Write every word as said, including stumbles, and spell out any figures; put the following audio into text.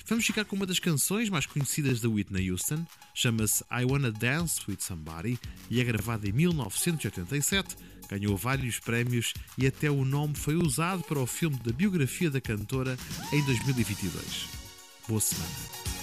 Vamos ficar com uma das canções mais conhecidas da Whitney Houston. Chama-se I Wanna Dance With Somebody e é gravada em mil novecentos e oitenta e sete. Ganhou vários prémios e até o nome foi usado para o filme da biografia da cantora em dois mil e vinte e dois. Boa semana.